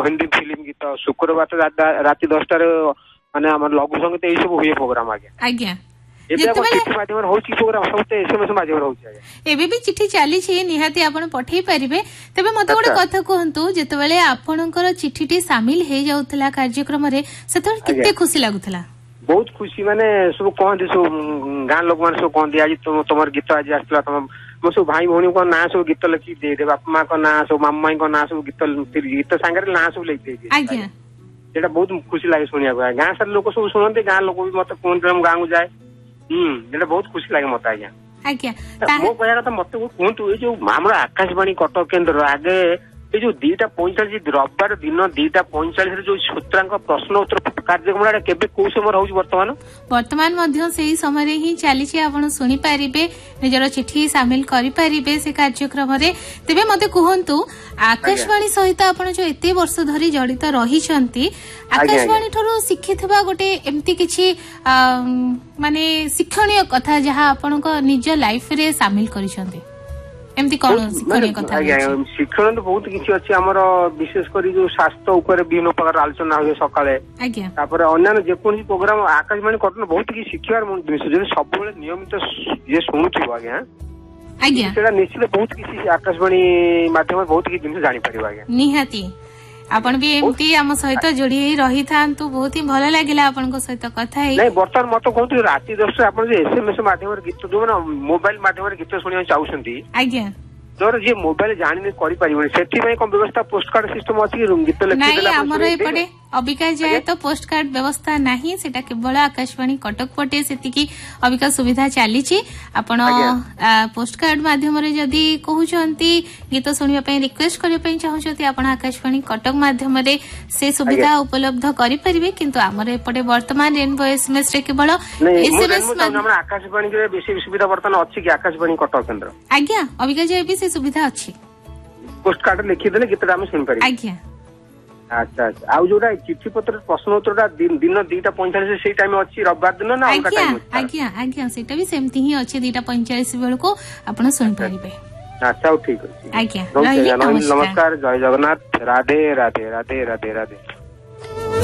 Hindi film गीत शुक्रवार राति 10 माने हमर लघु संगीत यही सब हुए प्रोग्राम आगे आज्ञा एबे भी चिठी चली निहाती आपण पठेई परिबे तबे मते गोटे कथा कहंतु जेतबेले आपणकर चिठीटी शामिल हे जाउतला कार्यक्रम रे सेतो किते खुशी लागुतला बहुत खुशी माने सब कहंती सब गां लोक माने सब कहंती आज तमर गीत आज आसला तम मो सब भाई भौणी को ना सब गीत लिखि दे दे बाप मां को ना सब मामा को ना सब गीत संगे ना सब लिखि दे आज्ञा एटा बहुत खुशी लागे सुनिया गां सार लोक सब सुनते गां लोक भी मते कहंती हम गां को जाए एटा बहुत खुशी लागे मते आज्ञा आज्ञा मो कहया कथा मते कहंतु ए जो हमर आकाशवाणी कटक केंद्र आगे ये जो 2:45 रविवार दिन 2:45 जो श्रोतांक प्रश्न उत्तर कार्यक्रम केबे को समय रहउछ वर्तमान सही समय ही चली आपण सुनी पारिबे निजर चिठी शामिल करि पारिबे से कार्यक्रम रे तेबे मते कहंतु आकाशवाणी सहित आपण जो एते वर्ष धरि जड़ित रही छंती आकाशवाणी ठरो शिखितबा गोटे एम्ति किछि माने शिक्षणीय कथा जहा आपण को निज लाइफ रे शामिल करि छंती एमती कौन शिक्षणीय कथा शिक्षण तो बहुत किसी अच्छी आमर विशेष कर जो स्वास्थ्य ऊपर विभिन्न प्रकार आलोचना हुए सकाळे अन्य जेकोसी प्रोग्राम आकाशवाणी कटन बहुत किसी शिक्षार जिन सब नियमित ये शुणुथिबो आज्ञा आज्ञा सेटा निश्चित बहुत किसी आकाशवाणी माध्यम बहुत किसी जिन जानि परिबो आज्ञा निहाती आपण भी एमती आम सहित जोड़ी रही थांतु बहुत ही भल लागिला आपण को सहित कथा है नहीं वर्तमान मत कहतु राति 10 आपण जे एसएमएस माध्यम गीत जो मोबाइल माध्यम गीत सुनिया चाहउछंती आज्ञा जोर जे मोबाइल जानि करि परिबो सेठी में कोन व्यवस्था पोस्ट कार्ड सिस्टम अछि गीत लिखि देला नहीं हमर एपडे अबिका जाय तो पोस्ट कार्ड व्यवस्था नाही सेटा केवल आकाशवाणी कटक पटे सेतिकी अबिका सुविधा चली छी आपण पोस्ट कार्ड माध्यम रे जदी कहउछंती गीत सुनिया पई रिक्वेस्ट करिया पई चाहउछंती आपण आकाशवाणी कटक माध्यम रे से सुविधा उपलब्ध करि परिबे किंतु हमर एपडे वर्तमान रेनबो एसएमएस रे केवल एसएमएस हमरा आकाशवाणी रे बेसी सुविधा वर्तमान अछि कि आकाशवाणी कटक केंद्र आज्ञा अबिका जाय भी से सुविधा अछि पोस्ट कार्ड लिखि देले गीत हम सुन पारि आज्ञा अच्छा अच्छा आउ जोटा चिठी पत्र प्रश्न उत्तर दिन 2:45 से टाइम अछि रविवार दिन ना अलग टाइम आज्ञा आज्ञा सेटा भी सेमती ही अछि 2:45 बेल को आपण सुन परिबे अच्छा ठीक अछि आज्ञा नमस्कार जय जगन्नाथ राधे राधे राधे राधे राधे